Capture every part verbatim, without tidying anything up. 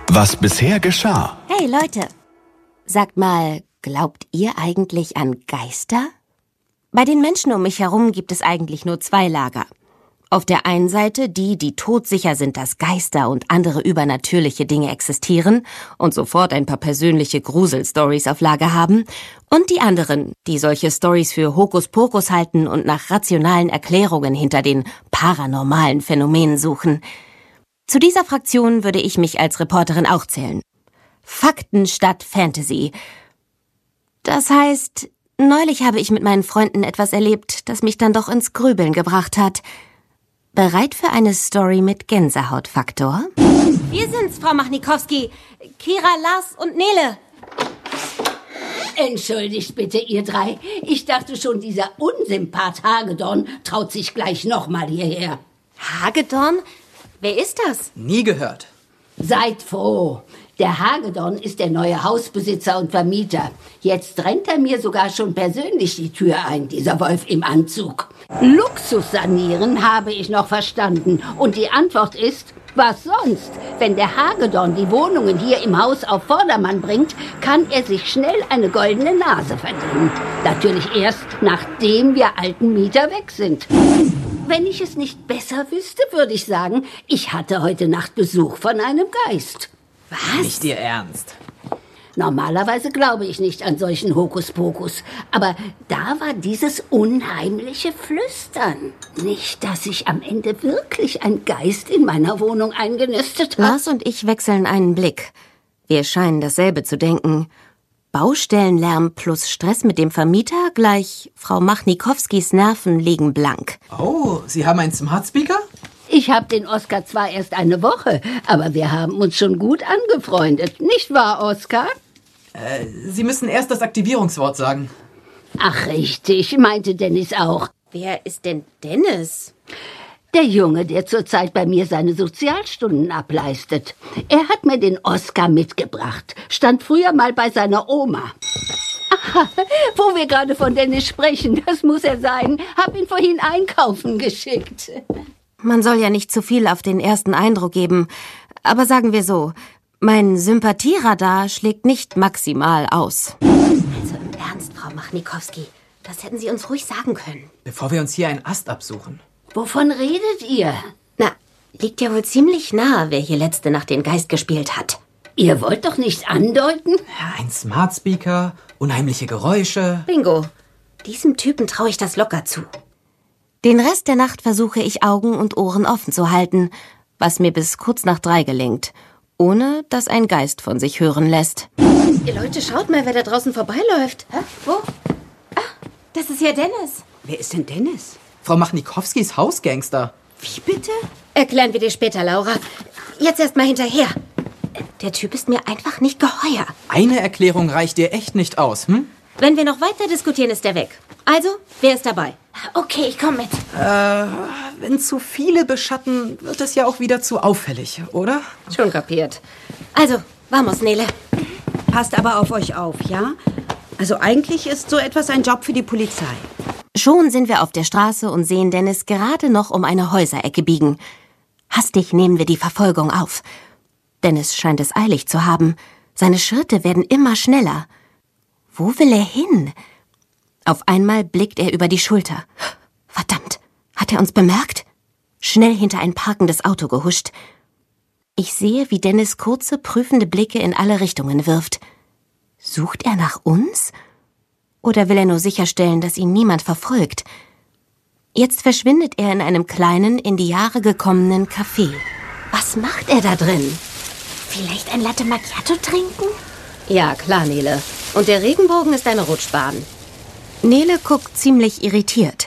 Was bisher geschah. Hey Leute, sagt mal, glaubt ihr eigentlich an Geister? Bei den Menschen um mich herum gibt es eigentlich nur zwei Lager. Auf der einen Seite die, die todsicher sind, dass Geister und andere übernatürliche Dinge existieren und sofort ein paar persönliche Gruselstories auf Lager haben. Und die anderen, die solche Stories für Hokuspokus halten und nach rationalen Erklärungen hinter den paranormalen Phänomenen suchen. Zu dieser Fraktion würde ich mich als Reporterin auch zählen. Fakten statt Fantasy. Das heißt, neulich habe ich mit meinen Freunden etwas erlebt, das mich dann doch ins Grübeln gebracht hat. Bereit für eine Story mit Gänsehautfaktor? Wir sind's, Frau Machnikowski. Kira, Lars und Nele. Entschuldigt bitte, ihr drei. Ich dachte schon, dieser Unsympath Hagedorn traut sich gleich nochmal hierher. Hagedorn? Wer ist das? Nie gehört. Seid froh. Der Hagedorn ist der neue Hausbesitzer und Vermieter. Jetzt rennt er mir sogar schon persönlich die Tür ein, dieser Wolf im Anzug. Luxus sanieren habe ich noch verstanden. Und die Antwort ist, was sonst? Wenn der Hagedorn die Wohnungen hier im Haus auf Vordermann bringt, kann er sich schnell eine goldene Nase verdienen. Natürlich erst, nachdem wir alten Mieter weg sind. Wenn ich es nicht besser wüsste, würde ich sagen, ich hatte heute Nacht Besuch von einem Geist. Was? Nicht Ihr Ernst. Normalerweise glaube ich nicht an solchen Hokuspokus, aber da war dieses unheimliche Flüstern. Nicht, dass sich am Ende wirklich ein Geist in meiner Wohnung eingenistet hat. Lars und ich wechseln einen Blick. Wir scheinen dasselbe zu denken. Baustellenlärm plus Stress mit dem Vermieter gleich Frau Machnikowskis Nerven liegen blank. Oh, Sie haben einen Smart Speaker? Ich habe den Oskar zwar erst eine Woche, aber wir haben uns schon gut angefreundet. Nicht wahr, Oskar? Äh, Sie müssen erst das Aktivierungswort sagen. Ach, richtig, meinte Dennis auch. Wer ist denn Dennis? Der Junge, der zurzeit bei mir seine Sozialstunden ableistet. Er hat mir den Oskar mitgebracht. Stand früher mal bei seiner Oma. Aha, wo wir gerade von Dennis sprechen, das muss er sein. Hab ihn vorhin einkaufen geschickt. Man soll ja nicht zu viel auf den ersten Eindruck geben. Aber sagen wir so, mein Sympathieradar schlägt nicht maximal aus. Also im Ernst, Frau Machnikowski, das hätten Sie uns ruhig sagen können. Bevor wir uns hier einen Ast absuchen. Wovon redet ihr? Na, liegt ja wohl ziemlich nahe, wer hier letzte Nacht den Geist gespielt hat. Ihr wollt doch nicht andeuten? Ja, ein Smart Speaker, unheimliche Geräusche. Bingo. Diesem Typen traue ich das locker zu. Den Rest der Nacht versuche ich Augen und Ohren offen zu halten, was mir bis kurz nach drei gelingt, ohne dass ein Geist von sich hören lässt. Ihr Leute, schaut mal, wer da draußen vorbeiläuft. Hä? Wo? Ah, das ist ja Dennis. Wer ist denn Dennis? Frau Machnikowskis Hausgangster. Wie bitte? Erklären wir dir später, Laura. Jetzt erst mal hinterher. Der Typ ist mir einfach nicht geheuer. Eine Erklärung reicht dir echt nicht aus, hm? Wenn wir noch weiter diskutieren, ist er weg. Also, wer ist dabei? Okay, ich komme mit. Äh, wenn zu viele beschatten, wird es ja auch wieder zu auffällig, oder? Schon kapiert. Also, vamos, Nele. Passt aber auf euch auf, ja? Also eigentlich ist so etwas ein Job für die Polizei. Schon sind wir auf der Straße und sehen Dennis gerade noch um eine Häuserecke biegen. Hastig nehmen wir die Verfolgung auf. Dennis scheint es eilig zu haben. Seine Schritte werden immer schneller. Wo will er hin? Auf einmal blickt er über die Schulter. Verdammt, hat er uns bemerkt? Schnell hinter ein parkendes Auto gehuscht. Ich sehe, wie Dennis kurze, prüfende Blicke in alle Richtungen wirft. Sucht er nach uns? Oder will er nur sicherstellen, dass ihn niemand verfolgt? Jetzt verschwindet er in einem kleinen, in die Jahre gekommenen Café. Was macht er da drin? Vielleicht ein Latte Macchiato trinken? Ja, klar, Nele. Und der Regenbogen ist eine Rutschbahn. Nele guckt ziemlich irritiert.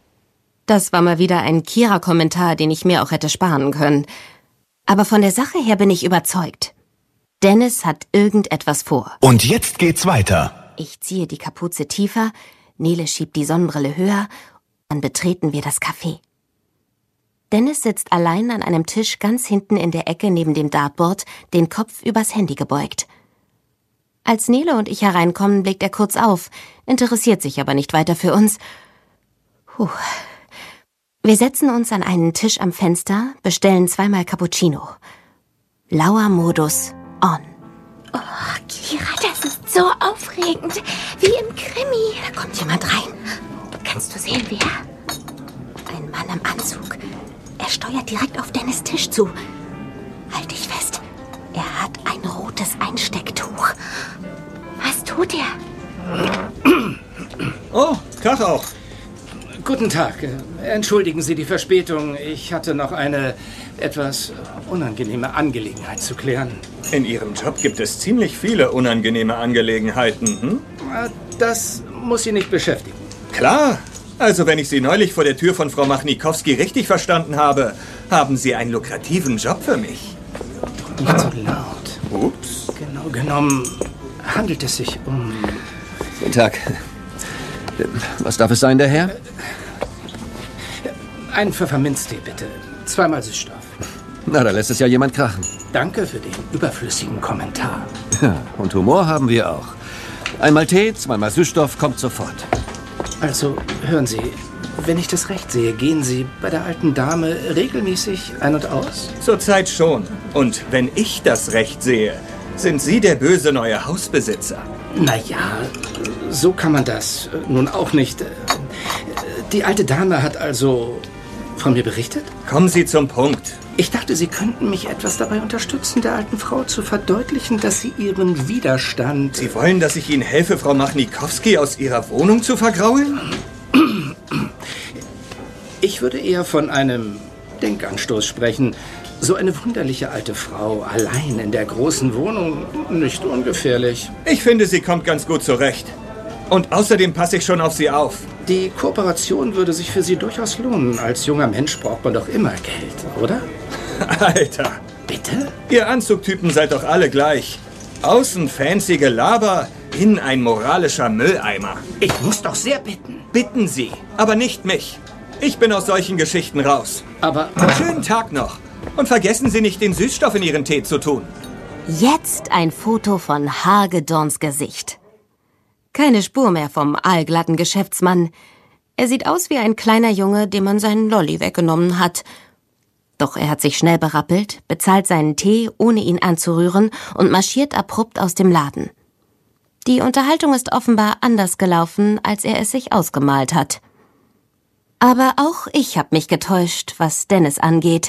Das war mal wieder ein Kira-Kommentar, den ich mir auch hätte sparen können. Aber von der Sache her bin ich überzeugt. Dennis hat irgendetwas vor. Und jetzt geht's weiter. Ich ziehe die Kapuze tiefer, Nele schiebt die Sonnenbrille höher, dann betreten wir das Café. Dennis sitzt allein an einem Tisch ganz hinten in der Ecke neben dem Dartboard, den Kopf übers Handy gebeugt. Als Nele und ich hereinkommen, blickt er kurz auf, interessiert sich aber nicht weiter für uns. Puh. Wir setzen uns an einen Tisch am Fenster, bestellen zweimal Cappuccino. Lauer Modus on. Oh, Kira, das ist so aufregend. Wie im Krimi. Da kommt jemand rein. Kannst du sehen, wer? Ein Mann im Anzug. Er steuert direkt auf Dennis' Tisch zu. Halt dich fest. Er hat ein rotes Einstecktuch. Was tut er? Oh, Tag auch. Guten Tag. Entschuldigen Sie die Verspätung. Ich hatte noch eine etwas unangenehme Angelegenheit zu klären. In Ihrem Job gibt es ziemlich viele unangenehme Angelegenheiten, hm? Das muss Sie nicht beschäftigen. Klar. Also wenn ich Sie neulich vor der Tür von Frau Machnikowski richtig verstanden habe, haben Sie einen lukrativen Job für mich. Nicht so laut. Ups. Genau genommen handelt es sich um... Guten Tag. Was darf es sein, der Herr? Ein Pfefferminztee, bitte. Zweimal Süßstoff. Na, da lässt es ja jemand krachen. Danke für den überflüssigen Kommentar. Ja, und Humor haben wir auch. Einmal Tee, zweimal Süßstoff, kommt sofort. Also, hören Sie, wenn ich das recht sehe, gehen Sie bei der alten Dame regelmäßig ein- und aus? Zurzeit schon. Und wenn ich das recht sehe, sind Sie der böse neue Hausbesitzer. Naja, so kann man das nun auch nicht. Die alte Dame hat also von mir berichtet? Kommen Sie zum Punkt. Ich dachte, Sie könnten mich etwas dabei unterstützen, der alten Frau zu verdeutlichen, dass sie ihren Widerstand... Sie wollen, dass ich Ihnen helfe, Frau Machnikowski aus ihrer Wohnung zu vergraulen? Ich würde eher von einem Denkanstoß sprechen. So eine wunderliche alte Frau, allein in der großen Wohnung, nicht ungefährlich. Ich finde, sie kommt ganz gut zurecht. Und außerdem passe ich schon auf sie auf. Die Kooperation würde sich für Sie durchaus lohnen. Als junger Mensch braucht man doch immer Geld, oder? Alter. Bitte? Ihr Anzugtypen seid doch alle gleich. Außen fancy Gelaber, innen ein moralischer Mülleimer. Ich muss doch sehr bitten. Bitten Sie, aber nicht mich. Ich bin aus solchen Geschichten raus. Aber... Schönen Tag noch. Und vergessen Sie nicht, den Süßstoff in Ihren Tee zu tun. Jetzt ein Foto von Hagedorns Gesicht. Keine Spur mehr vom aalglatten Geschäftsmann. Er sieht aus wie ein kleiner Junge, dem man seinen Lolli weggenommen hat. Doch er hat sich schnell berappelt, bezahlt seinen Tee, ohne ihn anzurühren, und marschiert abrupt aus dem Laden. Die Unterhaltung ist offenbar anders gelaufen, als er es sich ausgemalt hat. Aber auch ich habe mich getäuscht, was Dennis angeht.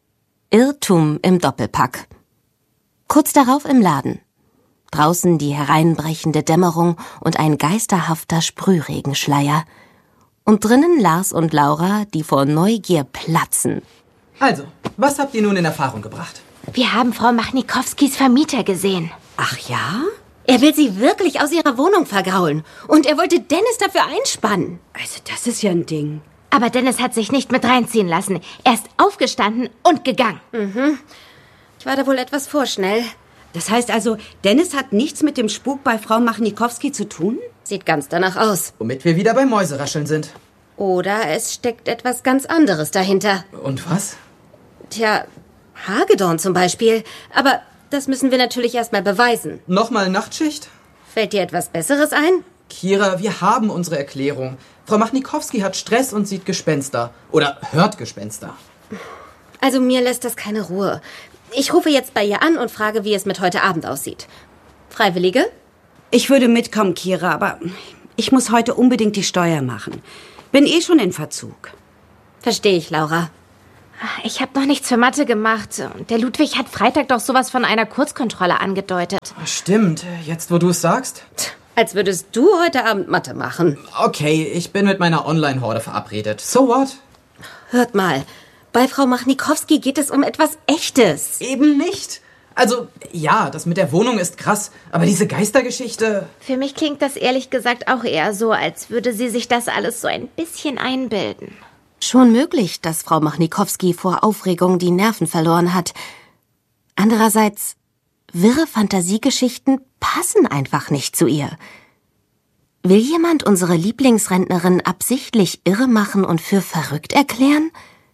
Irrtum im Doppelpack. Kurz darauf im Laden. Draußen die hereinbrechende Dämmerung und ein geisterhafter Sprühregenschleier. Und drinnen Lars und Laura, die vor Neugier platzen. Also, was habt ihr nun in Erfahrung gebracht? Wir haben Frau Machnikowskis Vermieter gesehen. Ach ja? Er will sie wirklich aus ihrer Wohnung vergraulen. Und er wollte Dennis dafür einspannen. Also das ist ja ein Ding. Aber Dennis hat sich nicht mit reinziehen lassen. Er ist aufgestanden und gegangen. Mhm. Ich war da wohl etwas vorschnell. Das heißt also, Dennis hat nichts mit dem Spuk bei Frau Machnikowski zu tun? Sieht ganz danach aus. Womit wir wieder bei Mäuserascheln sind. Oder es steckt etwas ganz anderes dahinter. Und was? Tja, Hagedorn zum Beispiel. Aber das müssen wir natürlich erstmal beweisen. Nochmal Nachtschicht? Fällt dir etwas Besseres ein? Kira, wir haben unsere Erklärung. Frau Machnikowski hat Stress und sieht Gespenster. Oder hört Gespenster. Also mir lässt das keine Ruhe. Ich rufe jetzt bei ihr an und frage, wie es mit heute Abend aussieht. Freiwillige? Ich würde mitkommen, Kira, aber ich muss heute unbedingt die Steuer machen. Bin eh schon in Verzug. Verstehe ich, Laura. Ich habe noch nichts für Mathe gemacht. Der Ludwig hat Freitag doch sowas von einer Kurzkontrolle angedeutet. Stimmt, jetzt wo du es sagst. Als würdest du heute Abend Mathe machen. Okay, ich bin mit meiner Online-Horde verabredet. So what? Hört mal, bei Frau Machnikowski geht es um etwas Echtes. Eben nicht. Also, ja, das mit der Wohnung ist krass, aber diese Geistergeschichte... Für mich klingt das ehrlich gesagt auch eher so, als würde sie sich das alles so ein bisschen einbilden. Schon möglich, dass Frau Machnikowski vor Aufregung die Nerven verloren hat. Andererseits, wirre Fantasiegeschichten passen einfach nicht zu ihr. Will jemand unsere Lieblingsrentnerin absichtlich irre machen und für verrückt erklären?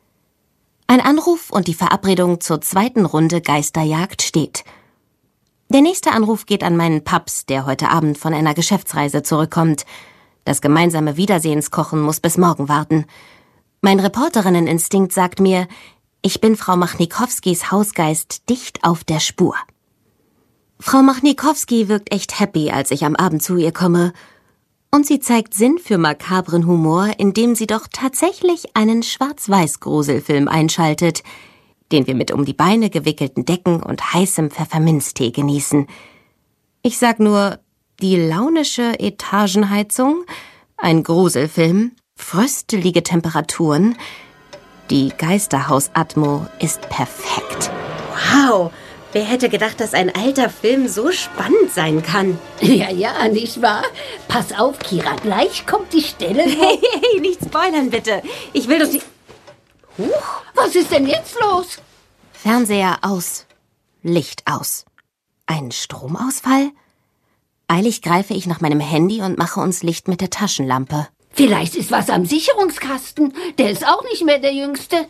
Ein Anruf und die Verabredung zur zweiten Runde Geisterjagd steht. Der nächste Anruf geht an meinen Paps, der heute Abend von einer Geschäftsreise zurückkommt. Das gemeinsame Wiedersehenskochen muss bis morgen warten. Mein Reporterinneninstinkt sagt mir, ich bin Frau Machnikowskis Hausgeist dicht auf der Spur. Frau Machnikowski wirkt echt happy, als ich am Abend zu ihr komme. Und sie zeigt Sinn für makabren Humor, indem sie doch tatsächlich einen Schwarz-Weiß-Gruselfilm einschaltet, den wir mit um die Beine gewickelten Decken und heißem Pfefferminztee genießen. Ich sag nur, die launische Etagenheizung, ein Gruselfilm, fröstelige Temperaturen, die Geisterhaus-Atmo ist perfekt. Wow, wer hätte gedacht, dass ein alter Film so spannend sein kann? Ja, ja, nicht wahr? Pass auf, Kira, gleich kommt die Stelle. Hey, hey, nicht spoilern, bitte. Ich will doch die... Huch, was ist denn jetzt los? Fernseher aus, Licht aus. Ein Stromausfall? Eilig greife ich nach meinem Handy und mache uns Licht mit der Taschenlampe. Vielleicht ist was am Sicherungskasten. Der ist auch nicht mehr der Jüngste.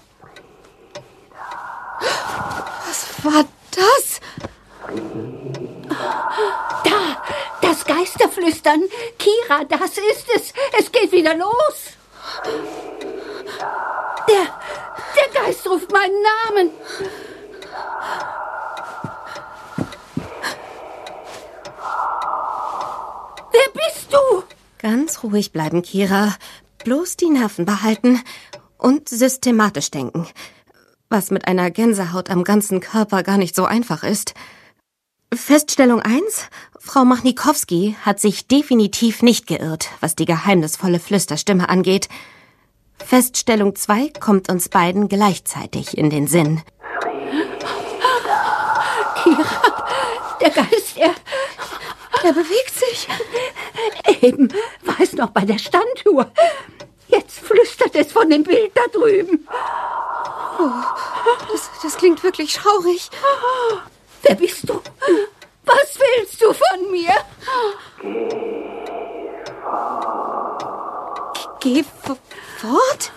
Was war das? Da, das Geisterflüstern. Kira, das ist es. Es geht wieder los. Der, der Geist ruft meinen Namen. Wer bist du? Ganz ruhig bleiben, Kira. Bloß die Nerven behalten und systematisch denken. Was mit einer Gänsehaut am ganzen Körper gar nicht so einfach ist. Feststellung eins. Frau Machnikowski hat sich definitiv nicht geirrt, was die geheimnisvolle Flüsterstimme angeht. Feststellung zwei kommt uns beiden gleichzeitig in den Sinn. Kira, der Geist, er... Er bewegt sich. Eben war es noch bei der Standuhr. Jetzt flüstert es von dem Bild da drüben. Oh, das, das klingt wirklich schaurig. Wer bist du? Was willst du von mir? Geh f- fort?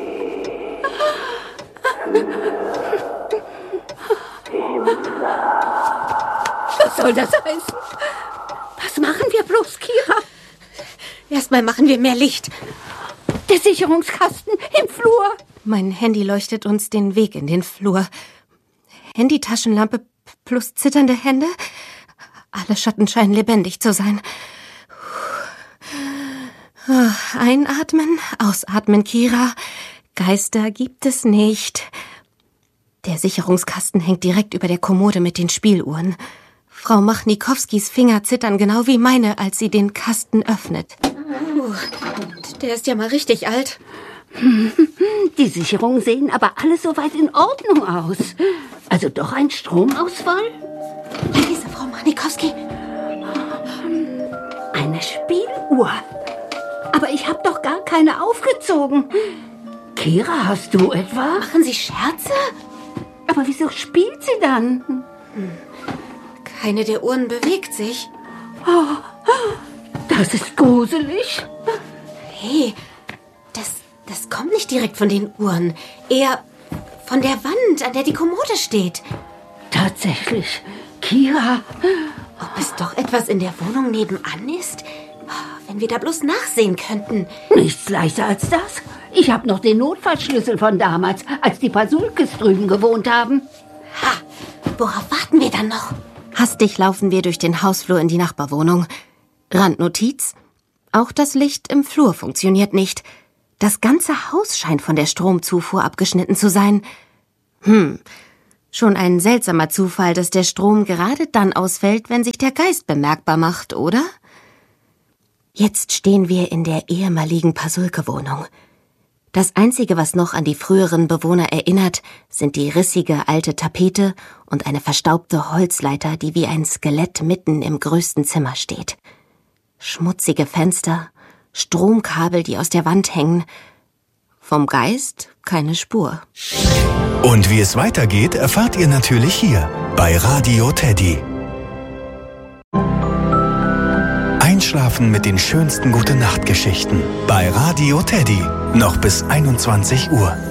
Was soll das heißen? Was machen wir bloß, Kira? Erstmal machen wir mehr Licht. Der Sicherungskasten im Flur. Mein Handy leuchtet uns den Weg in den Flur. Handytaschenlampe plus zitternde Hände. Alle Schatten scheinen lebendig zu sein. Einatmen, ausatmen, Kira. Geister gibt es nicht. Der Sicherungskasten hängt direkt über der Kommode mit den Spieluhren. Frau Machnikowskis Finger zittern genau wie meine, als sie den Kasten öffnet. Uh, der ist ja mal richtig alt. Die Sicherungen sehen aber alle soweit in Ordnung aus. Also doch ein Stromausfall? Leise, Frau Machnikowski. Eine Spieluhr. Aber ich habe doch gar keine aufgezogen. Kira, hast du etwa? Machen Sie Scherze? Aber wieso spielt sie dann? Keine der Uhren bewegt sich. Oh, das ist gruselig. Hey, das, das kommt nicht direkt von den Uhren. Eher von der Wand, an der die Kommode steht. Tatsächlich. Kira. Ob es doch etwas in der Wohnung nebenan ist? Wenn wir da bloß nachsehen könnten. Nichts leichter als das. Ich habe noch den Notfallschlüssel von damals, als die Pasulkes drüben gewohnt haben. Ha, worauf warten wir dann noch? Hastig laufen wir durch den Hausflur in die Nachbarwohnung. Randnotiz: Auch das Licht im Flur funktioniert nicht. Das ganze Haus scheint von der Stromzufuhr abgeschnitten zu sein. Hm, schon ein seltsamer Zufall, dass der Strom gerade dann ausfällt, wenn sich der Geist bemerkbar macht, oder? Jetzt stehen wir in der ehemaligen Pasulke-Wohnung. Das Einzige, was noch an die früheren Bewohner erinnert, sind die rissige alte Tapete und eine verstaubte Holzleiter, die wie ein Skelett mitten im größten Zimmer steht. Schmutzige Fenster, Stromkabel, die aus der Wand hängen. Vom Geist keine Spur. Und wie es weitergeht, erfahrt ihr natürlich hier bei Radio Teddy. Einschlafen mit den schönsten Gute-Nacht-Geschichten bei Radio Teddy. Noch bis einundzwanzig Uhr.